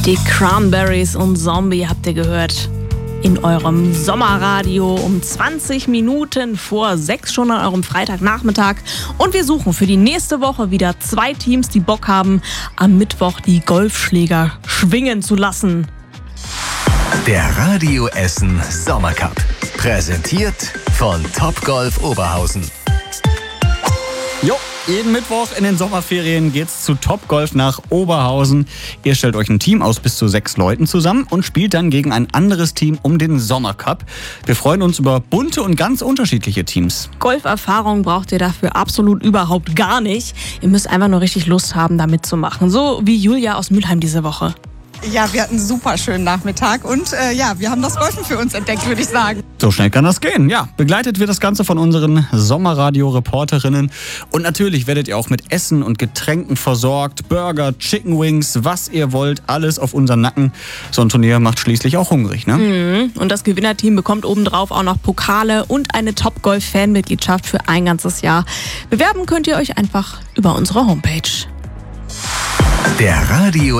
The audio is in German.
Die Cranberries und Zombie habt ihr gehört in eurem Sommerradio um 20 Minuten vor 6 schon an eurem Freitagnachmittag. Und wir suchen für die nächste Woche wieder 2 Teams, die Bock haben, am Mittwoch die Golfschläger schwingen zu lassen. Der Radio Essen Sommercup. Präsentiert von Topgolf Oberhausen. Jo, jeden Mittwoch in den Sommerferien geht's zu Topgolf nach Oberhausen. Ihr stellt euch ein Team aus bis zu 6 Leuten zusammen und spielt dann gegen ein anderes Team um den Sommercup. Wir freuen uns über bunte und ganz unterschiedliche Teams. Golferfahrung braucht ihr dafür absolut überhaupt gar nicht. Ihr müsst einfach nur richtig Lust haben, da mitzumachen. So wie Julia aus Mülheim diese Woche. Ja, wir hatten einen super schönen Nachmittag und wir haben das Golfen für uns entdeckt, würde ich sagen. So schnell kann das gehen. Ja, begleitet wird das Ganze von unseren Sommerradio-Reporterinnen. Und natürlich werdet ihr auch mit Essen und Getränken versorgt. Burger, Chicken Wings, was ihr wollt, alles auf unseren Nacken. So ein Turnier macht schließlich auch hungrig, ne? Und das Gewinnerteam bekommt obendrauf auch noch Pokale und eine Top-Golf-Fanmitgliedschaft für ein ganzes Jahr. Bewerben könnt ihr euch einfach über unsere Homepage. Der Radio